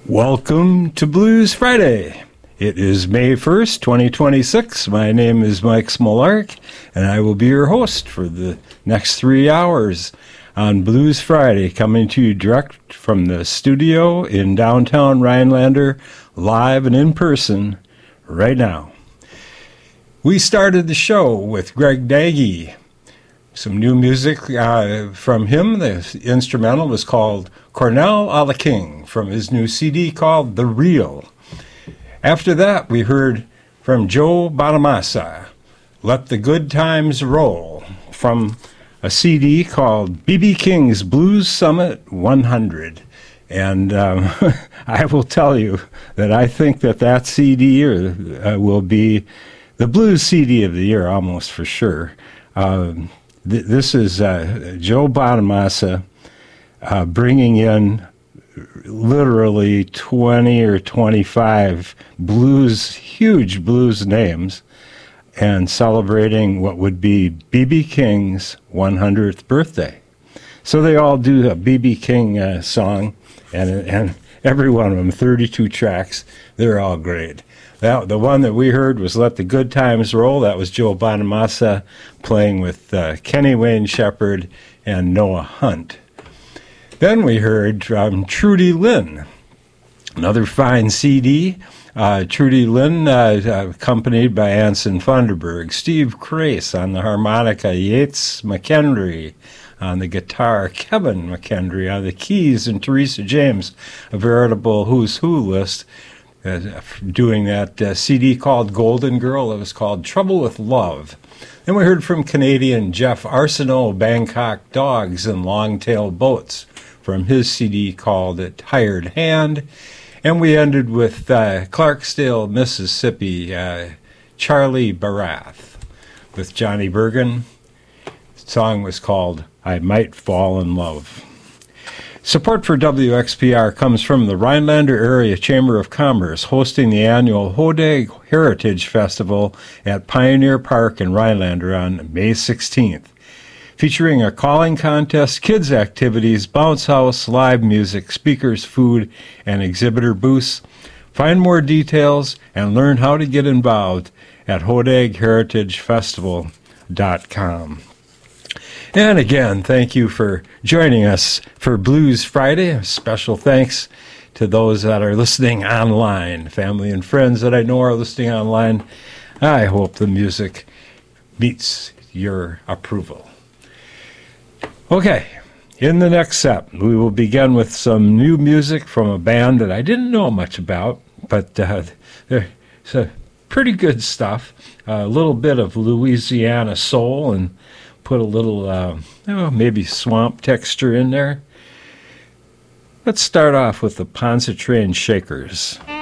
Welcome to Blues Friday. It is May 1st, 2026. My name is Mike Smolark, and I will be your host for the next 3 hours on Blues Friday, coming to you direct from the studio in downtown Rhinelander, live and in person right now. We started the show with Greg Nagy. Some new music from him. The instrumental was called Cornell a la King from his new CD called The Real. After that, we heard from Joe Bonamassa, Let the Good Times Roll, from a CD called B.B. King's Blues Summit 100. And I will tell you that I think that CD will be the blues CD of the year, almost for sure. This is Joe Bonamassa bringing in literally 20 or 25 huge blues names, and celebrating what would be B.B. King's 100th birthday. So they all do a B.B. King song, and every one of them, 32 tracks, they're all great. The one that we heard was Let the Good Times Roll. That was Joe Bonamassa playing with Kenny Wayne Shepherd and Noah Hunt. Then we heard from Trudy Lynn, another fine CD. Trudy Lynn, accompanied by Anson Funderburg, Steve Crace on the harmonica, Yates McKendry on the guitar, Kevin McKendry on the keys, and Teresa James, a veritable who's who list, doing that CD called Golden Girl. It was called Trouble with Love. Then we heard from Canadian Jeff Arsenault, Bangkok Dogs and Longtail Boats, from his CD called A Tired Hand. And we ended with Clarksdale, Mississippi, Charlie Barath with Johnny Bergen. The song was called I Might Fall in Love. Support for WXPR comes from the Rhinelander Area Chamber of Commerce, hosting the annual Hodag Heritage Festival at Pioneer Park in Rhinelander on May 16th. Featuring a calling contest, kids' activities, bounce house, live music, speakers, food, and exhibitor booths. Find more details and learn how to get involved at HodagHeritageFestival.com. And again, thank you for joining us for Blues Friday. A special thanks to those that are listening online, family and friends that I know are listening online. I hope the music meets your approval. Okay, in the next set, we will begin with some new music from a band that I didn't know much about, but it's pretty good stuff. A little bit of Louisiana soul, and put a little, maybe swamp texture in there. Let's start off with the Pontchartrain Shakers.